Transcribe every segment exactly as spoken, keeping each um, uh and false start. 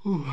Uf,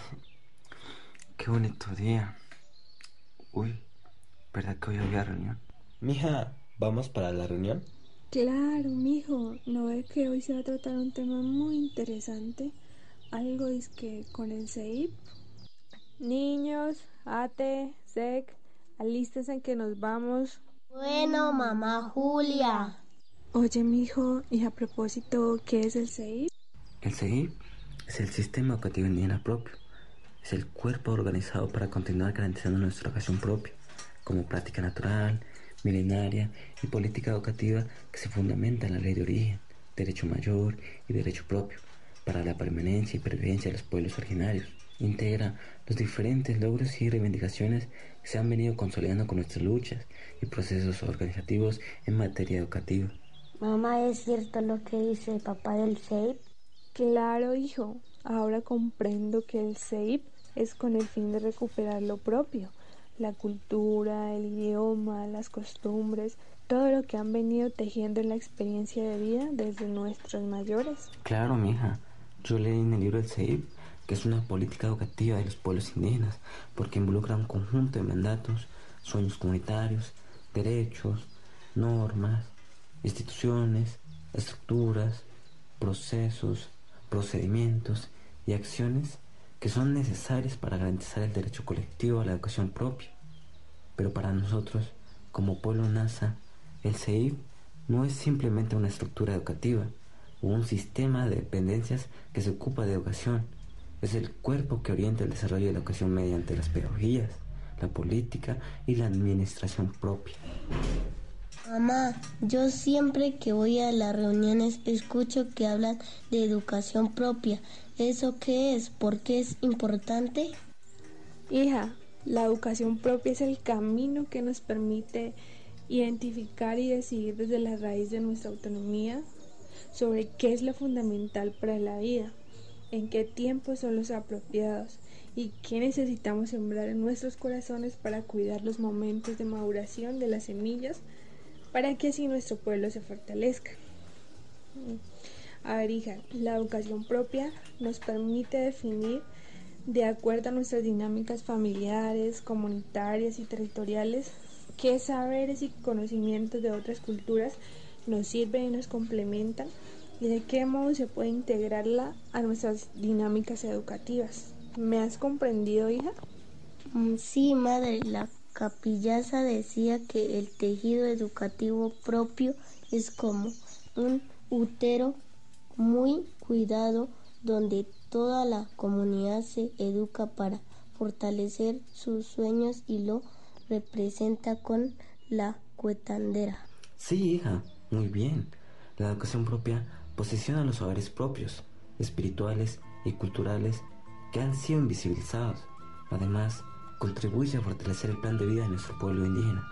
qué bonito día. Uy, ¿verdad que hoy había reunión? Mija, ¿vamos para la reunión? Claro, mijo, ¿no ve que hoy se va a tratar un tema muy interesante? Algo es que con el C I P. Niños, Ate, Sec, alístense en que nos vamos. Bueno, mamá Julia. Oye, mijo, y a propósito, ¿qué es el C I P? El C I P es el Sistema Educativo Indígena Propio. Es el cuerpo organizado para continuar garantizando nuestra educación propia, como práctica natural, milenaria y política educativa que se fundamenta en la ley de origen, derecho mayor y derecho propio, para la permanencia y pervivencia de los pueblos originarios. Integra los diferentes logros y reivindicaciones que se han venido consolidando con nuestras luchas y procesos organizativos en materia educativa. Mamá, ¿es cierto lo que dice el papá del C I P? Claro, hijo, ahora comprendo que el C I P es con el fin de recuperar lo propio, la cultura, el idioma, las costumbres, todo lo que han venido tejiendo en la experiencia de vida desde nuestros mayores. Claro, mija, yo leí en el libro del C I P que es una política educativa de los pueblos indígenas porque involucra un conjunto de mandatos, sueños comunitarios, derechos, normas, instituciones, estructuras, procesos, procedimientos y acciones que son necesarias para garantizar el derecho colectivo a la educación propia. Pero para nosotros, como pueblo NASA, el C I P no es simplemente una estructura educativa o un sistema de dependencias que se ocupa de educación. Es el cuerpo que orienta el desarrollo de la educación mediante las pedagogías, la política y la administración propia. Mamá, yo siempre que voy a las reuniones escucho que hablan de educación propia. ¿Eso qué es? ¿Por qué es importante? Hija, la educación propia es el camino que nos permite identificar y decidir desde la raíz de nuestra autonomía sobre qué es lo fundamental para la vida, en qué tiempos son los apropiados y qué necesitamos sembrar en nuestros corazones para cuidar los momentos de maduración de las semillas para que así nuestro pueblo se fortalezca. A ver, hija, la educación propia nos permite definir de acuerdo a nuestras dinámicas familiares, comunitarias y territoriales qué saberes y conocimientos de otras culturas nos sirven y nos complementan y de qué modo se puede integrarla a nuestras dinámicas educativas. ¿Me has comprendido, hija? Mm, Sí, madre, la capillaza decía que el tejido educativo propio es como un útero muy cuidado donde toda la comunidad se educa para fortalecer sus sueños y lo representa con la cuetandera. Sí, hija, muy bien. La educación propia posiciona los saberes propios, espirituales y culturales que han sido invisibilizados. Además, contribuye a fortalecer el plan de vida de nuestro pueblo indígena.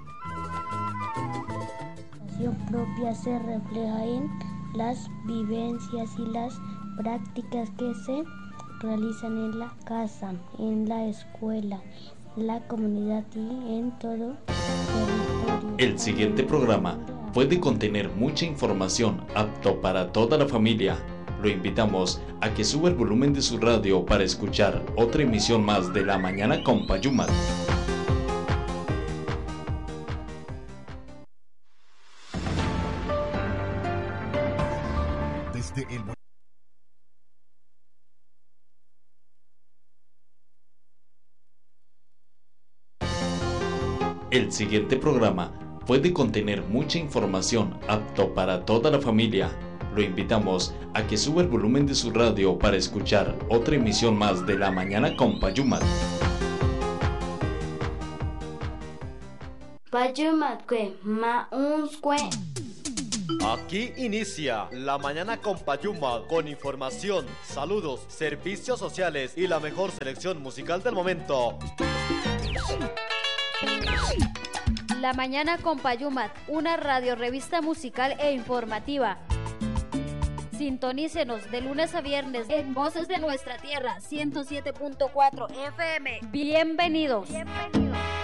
La educación propia se refleja en las vivencias y las prácticas que se realizan en la casa, en la escuela, en la comunidad y en todo territorio. El siguiente programa puede contener mucha información apto para toda la familia. Lo invitamos a que suba el volumen de su radio para escuchar otra emisión más de La Mañana con Payumat. Desde el El siguiente programa puede contener mucha información apto para toda la familia. Lo invitamos a que suba el volumen de su radio para escuchar otra emisión más de La Mañana con Payumat. Payumatque ma unsque. Aquí inicia La Mañana con Payuma, con información, saludos, servicios sociales y la mejor selección musical del momento. La Mañana con Payumat, una radio revista musical e informativa. Sintonícenos de lunes a viernes en Voces de Nuestra Tierra, ciento siete punto cuatro F M. Bienvenidos. Bienvenidos.